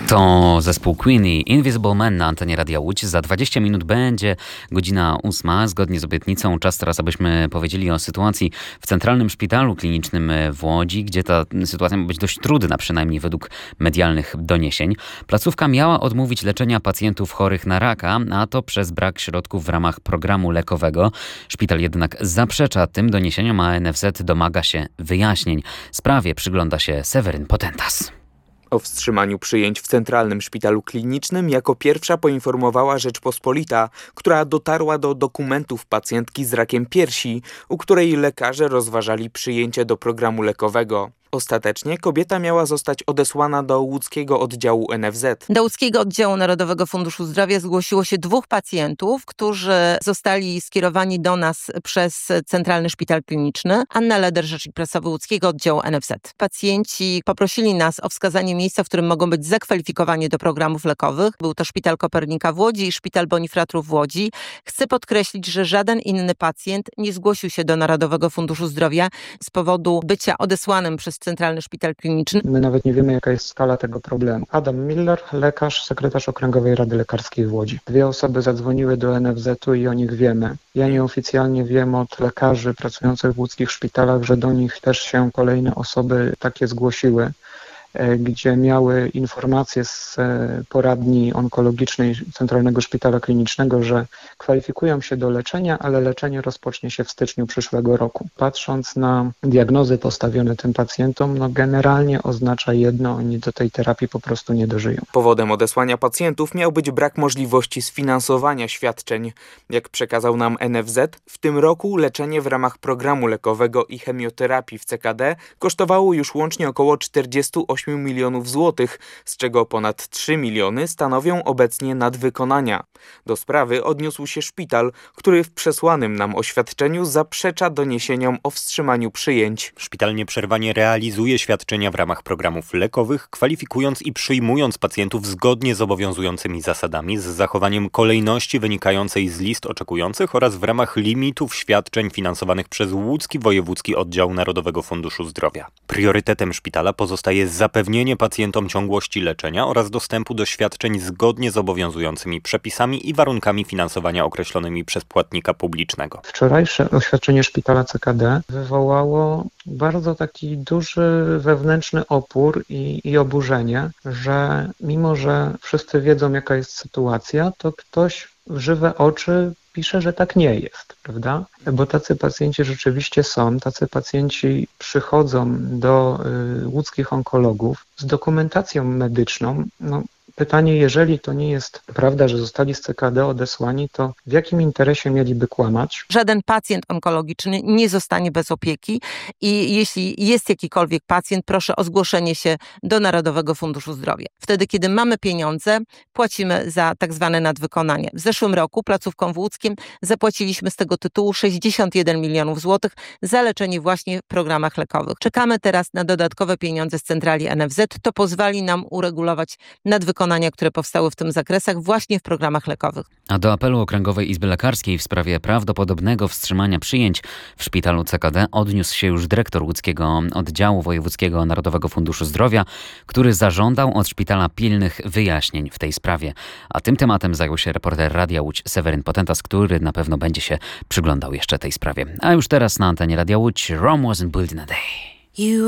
To zespół Queen i Invisible Man na antenie Radia Łódź. Za 20 minut będzie godzina 8. Zgodnie z obietnicą czas teraz, abyśmy powiedzieli o sytuacji w Centralnym Szpitalu Klinicznym w Łodzi, gdzie ta sytuacja ma być dość trudna, przynajmniej według medialnych doniesień. Placówka miała odmówić leczenia pacjentów chorych na raka, a to przez brak środków w ramach programu lekowego. Szpital jednak zaprzecza tym doniesieniom, a NFZ domaga się wyjaśnień. Sprawie przygląda się Seweryn Potentas. O wstrzymaniu przyjęć w Centralnym Szpitalu Klinicznym jako pierwsza poinformowała Rzeczpospolita, która dotarła do dokumentów pacjentki z rakiem piersi, u której lekarze rozważali przyjęcie do programu lekowego. Ostatecznie kobieta miała zostać odesłana do łódzkiego oddziału NFZ. Do łódzkiego oddziału Narodowego Funduszu Zdrowia zgłosiło się 2 pacjentów, którzy zostali skierowani do nas przez Centralny Szpital Kliniczny. Anna Leder, rzecznik prasowy łódzkiego oddziału NFZ. Pacjenci poprosili nas o wskazanie miejsca, w którym mogą być zakwalifikowani do programów lekowych. Był to Szpital Kopernika w Łodzi i Szpital Bonifratrów w Łodzi. Chcę podkreślić, że żaden inny pacjent nie zgłosił się do Narodowego Funduszu Zdrowia z powodu bycia odesłanym przez Centralny Szpital Kliniczny. My nawet nie wiemy, jaka jest skala tego problemu. Adam Miller, lekarz, sekretarz Okręgowej Rady Lekarskiej w Łodzi. 2 osoby zadzwoniły do NFZ-u i o nich wiemy. Ja nieoficjalnie wiem od lekarzy pracujących w łódzkich szpitalach, że do nich też się kolejne osoby takie zgłosiły, gdzie miały informacje z poradni onkologicznej Centralnego Szpitala Klinicznego, że kwalifikują się do leczenia, ale leczenie rozpocznie się w styczniu przyszłego roku. Patrząc na diagnozy postawione tym pacjentom, generalnie oznacza jedno, oni do tej terapii po prostu nie dożyją. Powodem odesłania pacjentów miał być brak możliwości sfinansowania świadczeń. Jak przekazał nam NFZ, w tym roku leczenie w ramach programu lekowego i chemioterapii w CKD kosztowało już łącznie około 48 milionów złotych, z czego ponad 3 miliony stanowią obecnie nadwykonania. Do sprawy odniósł się szpital, który w przesłanym nam oświadczeniu zaprzecza doniesieniom o wstrzymaniu przyjęć. Szpital nieprzerwanie realizuje świadczenia w ramach programów lekowych, kwalifikując i przyjmując pacjentów zgodnie z obowiązującymi zasadami, z zachowaniem kolejności wynikającej z list oczekujących oraz w ramach limitów świadczeń finansowanych przez Łódzki Wojewódzki Oddział Narodowego Funduszu Zdrowia. Priorytetem szpitala pozostaje zapewnienie pacjentom ciągłości leczenia oraz dostępu do świadczeń zgodnie z obowiązującymi przepisami i warunkami finansowania określonymi przez płatnika publicznego. Wczorajsze oświadczenie szpitala CKD wywołało bardzo taki duży wewnętrzny opór i oburzenie, że mimo, że wszyscy wiedzą, jaka jest sytuacja, to ktoś w żywe oczy pisze, że tak nie jest, prawda? Bo tacy pacjenci rzeczywiście są, tacy pacjenci przychodzą do łódzkich onkologów z dokumentacją medyczną. Pytanie, jeżeli to nie jest prawda, że zostali z CKD odesłani, to w jakim interesie mieliby kłamać? Żaden pacjent onkologiczny nie zostanie bez opieki i jeśli jest jakikolwiek pacjent, proszę o zgłoszenie się do Narodowego Funduszu Zdrowia. Wtedy, kiedy mamy pieniądze, płacimy za tak zwane nadwykonanie. W zeszłym roku placówkom w Łódzkiem zapłaciliśmy z tego tytułu 61 milionów złotych za leczenie właśnie w programach lekowych. Czekamy teraz na dodatkowe pieniądze z centrali NFZ. To pozwoli nam uregulować nadwykonania, które powstały w tym zakresach właśnie w programach lekowych. A do apelu Okręgowej Izby Lekarskiej w sprawie prawdopodobnego wstrzymania przyjęć w szpitalu CKD odniósł się już dyrektor łódzkiego oddziału Wojewódzkiego Narodowego Funduszu Zdrowia, który zażądał od szpitala pilnych wyjaśnień w tej sprawie. A tym tematem zajął się reporter Radia Łódź Seweryn Potentas, który na pewno będzie się przyglądał jeszcze tej sprawie. A już teraz na antenie Radia Łódź Rome wasn't built in a day.